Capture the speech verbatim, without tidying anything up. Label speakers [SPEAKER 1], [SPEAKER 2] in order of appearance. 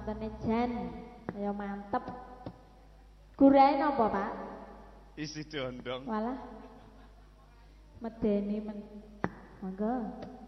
[SPEAKER 1] Pantune jan, saya mantep. Gurahe napa, Pak?
[SPEAKER 2] Isi dondong.
[SPEAKER 1] Walah. Medeni men. Monggo.